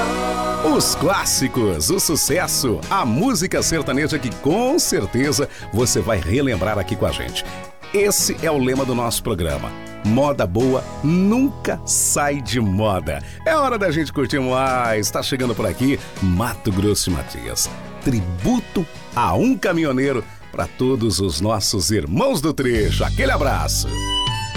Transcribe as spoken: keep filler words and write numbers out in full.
Os clássicos, o sucesso, a música sertaneja que com certeza você vai relembrar aqui com a gente. Esse é o lema do nosso programa. Moda boa nunca sai de moda. É hora da gente curtir mais. Está chegando por aqui Mato Grosso e Matias. Tributo a um caminhoneiro para todos os nossos irmãos do trecho. Aquele abraço.